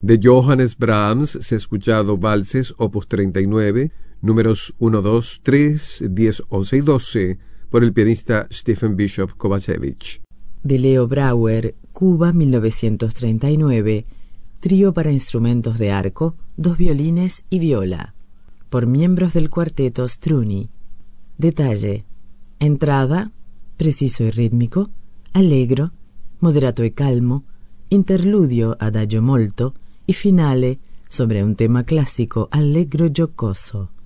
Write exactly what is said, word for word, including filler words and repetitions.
De Johannes Brahms se ha escuchado valses opus treinta y nueve, números uno, dos, tres, diez, once y doce, por el pianista Stephen Bishop Kovacevic. De Leo Brouwer, Cuba mil novecientos treinta y nueve, trío para instrumentos de arco, dos violines y viola, por miembros del cuarteto Struni. Detalle: entrada, preciso y rítmico, allegro, moderato e calmo, interludio adagio molto y finale sobre un tema clásico allegro giocoso.